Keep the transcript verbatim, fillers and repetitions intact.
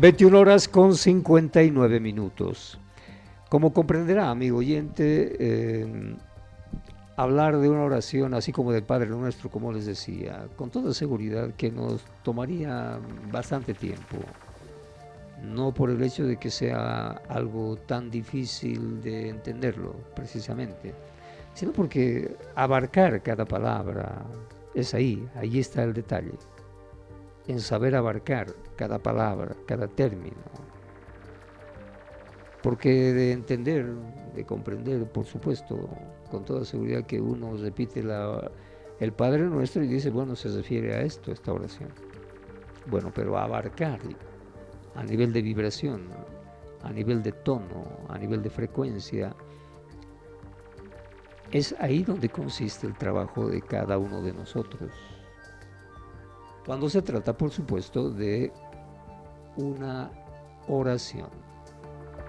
veintiuna horas con cincuenta y nueve minutos. Como comprenderá, amigo oyente, eh, hablar de una oración así como del Padre Nuestro, como les decía, con toda seguridad que nos tomaría bastante tiempo. No por el hecho de que sea algo tan difícil de entenderlo, precisamente, sino porque abarcar cada palabra es ahí, ahí está el detalle, en saber abarcar cada palabra, cada término. Porque de entender, de comprender, por supuesto, con toda seguridad que uno repite la, el Padre Nuestro y dice, bueno, se refiere a esto, esta oración. Bueno, pero abarcar a nivel de vibración, a nivel de tono, a nivel de frecuencia, es ahí donde consiste el trabajo de cada uno de nosotros. Cuando se trata, por supuesto, de una oración.